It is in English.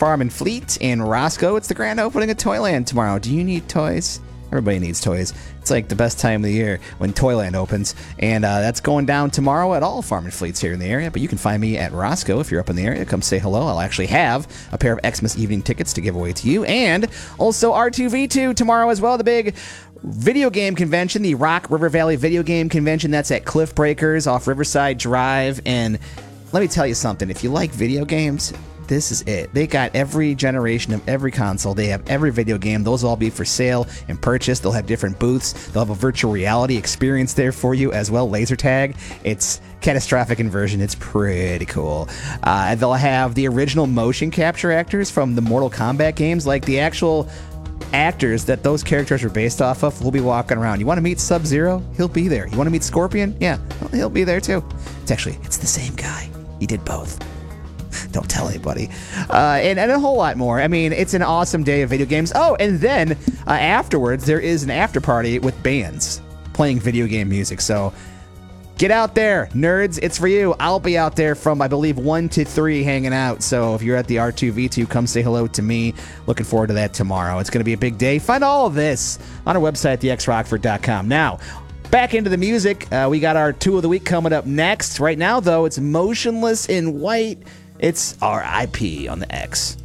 Farm and Fleet in Roscoe. It's the grand opening of Toyland tomorrow. Do you need toys? Everybody needs toys. It's like the best time of the year when Toyland opens. And that's going down tomorrow at all Farm and Fleets here in the area. But you can find me at Roscoe if you're up in the area. Come say hello. I'll actually have a pair of Xmas evening tickets to give away to you. And also R2V2 tomorrow as well. The big video game convention, the Rock River Valley Video Game Convention. That's at Cliff Breakers off Riverside Drive. And let me tell you something. If you like video games, this is it. They got every generation of every console. They have every video game. Those will all be for sale and purchase. They'll have different booths. They'll have a virtual reality experience there for you as well. Laser tag. It's catastrophic inversion. It's pretty cool. They'll have the original motion capture actors from the Mortal Kombat games, like the actual actors that those characters are based off of will be walking around. You want to meet Sub-Zero? He'll be there. You want to meet Scorpion? Yeah, he'll be there too. It's the same guy. He did both. Don't tell anybody. And a whole lot more. I mean, it's an awesome day of video games. Oh, and then afterwards, there is an after party with bands playing video game music. So get out there, nerds. It's for you. I'll be out there from, I believe, 1 to 3 hanging out. So if you're at the R2V2, come say hello to me. Looking forward to that tomorrow. It's going to be a big day. Find all of this on our website, thexrockford.com. Now, back into the music. We got our 2 of the week coming up next. Right now, though, it's Motionless in White. It's R.I.P. on the X.